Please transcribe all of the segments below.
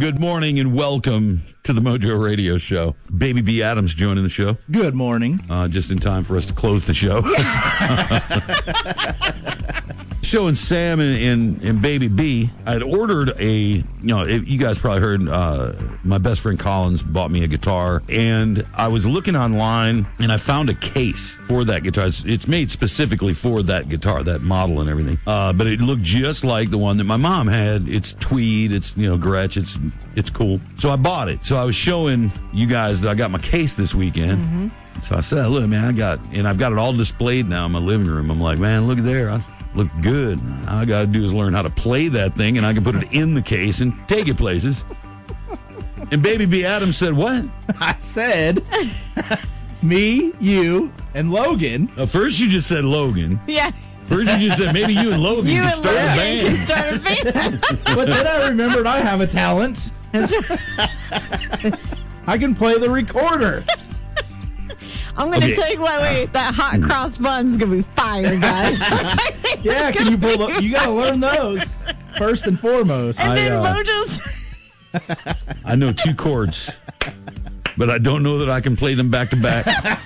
Good morning and welcome to the Mojo Radio Show. Baby B. Adams joining the show. Good morning. Just in time for us to close the show. Showing Sam and Baby B. I'd ordered you guys probably heard, my best friend Collins bought me a guitar, and I was looking online and I found a case for that guitar. It's made specifically for that guitar, that model and everything. But it looked just like the one that my mom had. It's tweed, it's, Gretsch, it's cool. So I bought it. So I was showing you guys that I got my case this weekend. Mm-hmm. So I said, look, man, I've got it all displayed now in my living room. I'm like, man, look there. I look good. All I got to do is learn how to play that thing, and I can put it in the case and take it places. And Baby B. Adams said, what? I said, me, you, and Logan. First you just said Logan. Yeah. First you just said maybe you and Logan can start a band. But then I remembered I have a talent. I can play the recorder. I'm going to tell you what, that hot cross bun's going to be fire, guys. Yeah, can you pull you got to learn those first and foremost. And then Mojo's. I know 2 chords, but I don't know that I can play them back to back.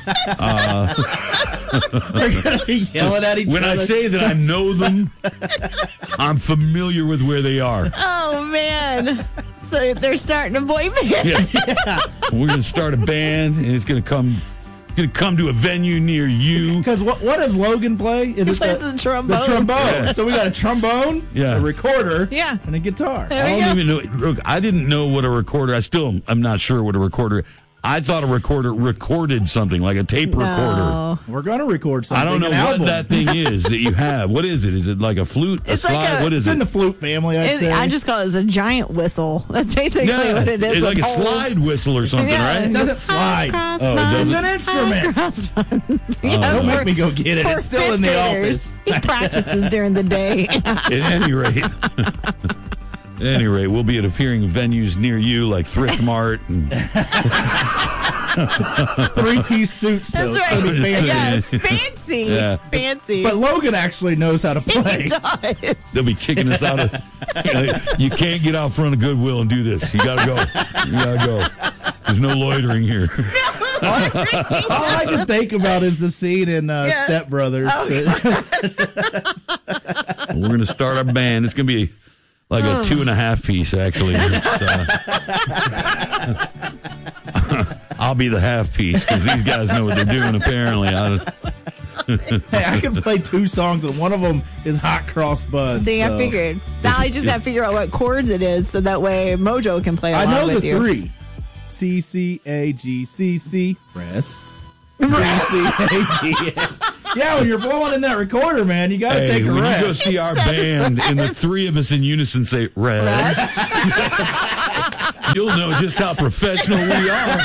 We're going to be yelling at each other. When I say that I know them, I'm familiar with where they are. Oh, man. So they're starting a boy band. Yeah. We're going to start a band, and it's going to come to a venue near you. Because what does Logan play? He plays the trombone. The trombone. Yeah. So we got a trombone, a recorder, and a guitar. There I don't even know. Look, I didn't know what a recorder. I'm not sure what a recorder. I thought a recorder recorded something like a tape recorder. We're going to record something. I don't know what that thing is that you have. What is it? Is it like a flute? It's a slide? What is it? It's in the flute family, I'd say. I just call it a giant whistle. That's basically what it is. It's like a slide whistle or something, right? It doesn't slide. It's an instrument. Don't make me go get it. It's still in the office. He practices during the day. At any rate, we'll be at appearing venues near you, like Thrift Mart. And 3-piece suits, though. That's right. It's fancy. Yes, fancy. Yeah. Fancy. But Logan actually knows how to play. He does. They'll be kicking us out of... You can't get out front of Goodwill and do this. You got to go. There's no loitering here. All I can think about is the scene in Step Brothers. We're going to start our band. It's going to be... like a 2.5-piece, actually. I'll be the half-piece because these guys know what they're doing, apparently. Hey, I can play 2 songs, and one of them is Hot Cross Bun. See, I figured. Now I just got to figure out what chords it is so that way Mojo can play along with you. I know the 3. C, C, A, G, C, C, rest. C, C, A, G. Yeah, when you're blowing in that recorder, man, you got to take a rest. When you go see our band and the 3 of us in unison say, rest, you'll know just how professional we are.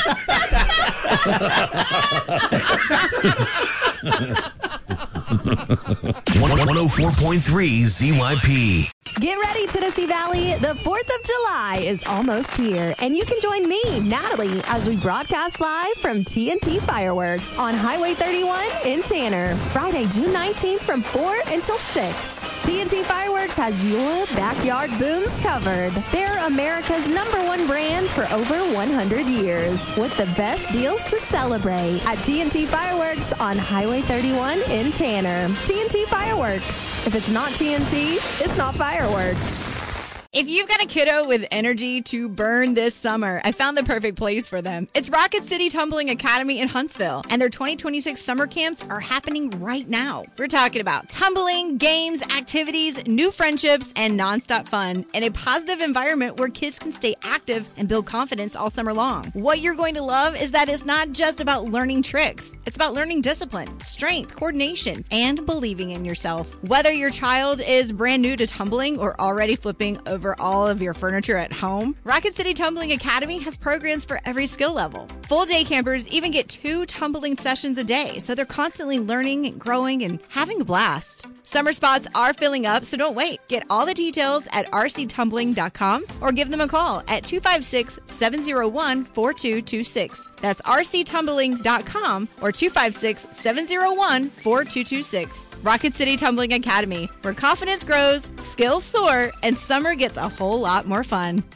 104.3 ZYP. Get ready, Tennessee Valley. The 4th of July is almost here, and you can join me, Natalie, as we broadcast live from TNT Fireworks on Highway 31 in Tanner, Friday, June 19th from 4 until 6. TNT Fireworks has your backyard booms covered. They're America's #1 brand for over 100 years, with the best deals to celebrate at TNT Fireworks on Highway 31 in Tanner. TNT Fireworks. If it's not TNT, it's not fireworks. If you've got a kiddo with energy to burn this summer, I found the perfect place for them. It's Rocket City Tumbling Academy in Huntsville, and their 2026 summer camps are happening right now. We're talking about tumbling, games, activities, new friendships, and nonstop fun in a positive environment where kids can stay active and build confidence all summer long. What you're going to love is that it's not just about learning tricks. It's about learning discipline, strength, coordination, and believing in yourself. Whether your child is brand new to tumbling or already flipping over all of your furniture at home, Rocket City Tumbling Academy has programs for every skill level. Full day campers even get 2 tumbling sessions a day, so they're constantly learning, growing, and having a blast. Summer spots are filling up, so don't wait. Get all the details at rctumbling.com or give them a call at 256-701-4226. That's rctumbling.com or 256-701-4226. Rocket City Tumbling Academy, where confidence grows, skills soar, and summer gets a whole lot more fun. Let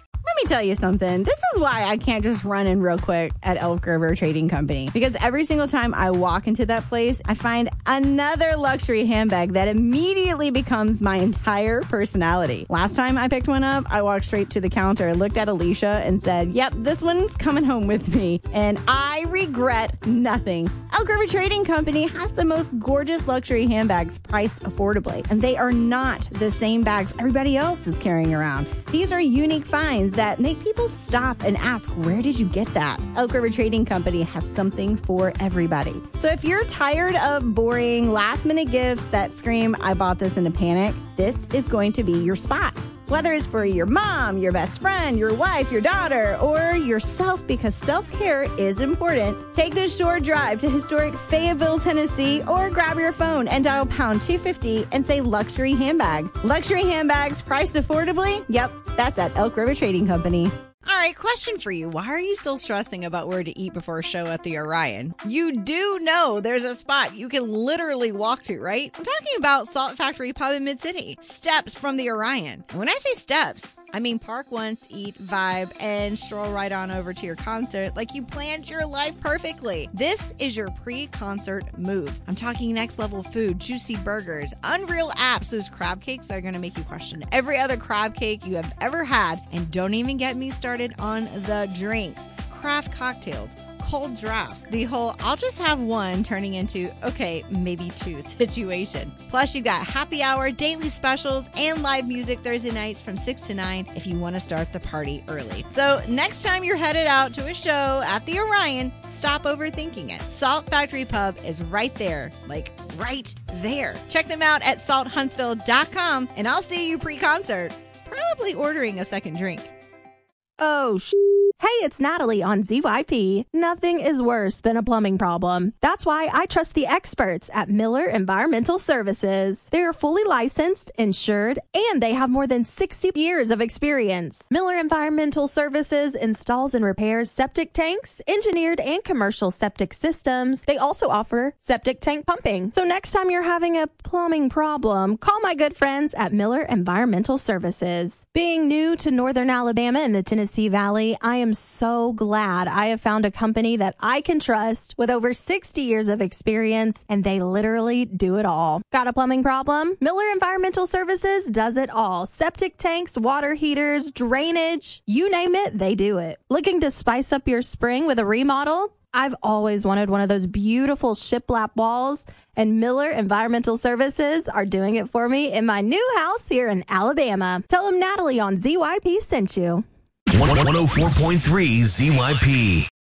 me tell you something. This is why I can't just run in real quick at Elk River Trading Company. Because every single time I walk into that place, I find another luxury handbag that immediately becomes my entire personality. Last time I picked one up, I walked straight to the counter, looked at Alicia, and said, yep, this one's coming home with me. And I regret nothing. Elk River Trading Company has the most gorgeous luxury handbags priced affordably. And they are not the same bags everybody else is carrying around. These are unique finds that make people stop and ask, where did you get that? Elk River Trading Company has something for everybody. So if you're tired of boring last-minute gifts that scream, I bought this in a panic, this is going to be your spot. Whether it's for your mom, your best friend, your wife, your daughter, or yourself, because self-care is important, take this short drive to historic Fayetteville, Tennessee, or grab your phone and dial pound 250 and say luxury handbag. Luxury handbags priced affordably? Yep, that's at Elk River Trading Company. All right, question for you. Why are you still stressing about where to eat before a show at the Orion? You do know there's a spot you can literally walk to, right? I'm talking about Salt Factory Pub in Mid-City. Steps from the Orion. And when I say steps, I mean park once, eat, vibe, and stroll right on over to your concert like you planned your life perfectly. This is your pre-concert move. I'm talking next level food, juicy burgers, unreal apps, those crab cakes that are going to make you question every other crab cake you have ever had, and don't even get me started on the drinks, craft cocktails, cold drafts, the whole I'll just have one turning into okay, maybe two situation. Plus you got happy hour, daily specials, and live music Thursday nights from 6 to 9 if you want to start the party early. So next time you're headed out to a show at the Orion, stop overthinking it. Salt Factory Pub is right there, like right there. Check them out at salthuntsville.com and I'll see you pre-concert, probably ordering a second drink. Oh, Hey, it's Natalie on ZYP. Nothing is worse than a plumbing problem. That's why I trust the experts at Miller Environmental Services. They are fully licensed, insured, and they have more than 60 years of experience. Miller Environmental Services installs and repairs septic tanks, engineered and commercial septic systems. They also offer septic tank pumping. So next time you're having a plumbing problem, call my good friends at Miller Environmental Services. Being new to Northern Alabama and the Tennessee Valley, I am so glad I have found a company that I can trust with over 60 years of experience, and they literally do it all. Got a plumbing problem? Miller Environmental Services does it all. Septic tanks, water heaters, drainage, you name it, they do it. Looking to spice up your spring with a remodel? I've always wanted one of those beautiful shiplap walls, and Miller Environmental Services are doing it for me in my new house here in Alabama. Tell them Natalie on ZYP sent you. 104.3 ZYP.